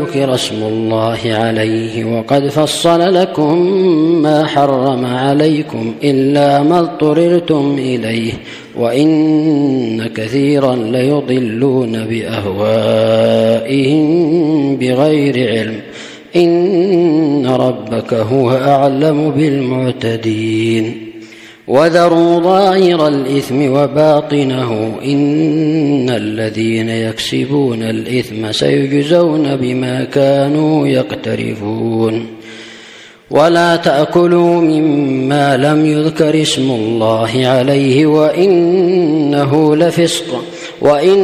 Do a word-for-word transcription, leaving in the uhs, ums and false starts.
ذكر اسم الله عليه وقد فصل لكم ما حرم عليكم إلا ما اضطررتم إليه وإن كثيرا ليضلون بأهوائهم بغير علم إن ربك هو أعلم بالمعتدين وذروا ظاهر الإثم وباطنه إن الذين يكسبون الإثم سيجزون بما كانوا يقترفون ولا تأكلوا مما لم يذكر اسم الله عليه وإنه لفسق وإن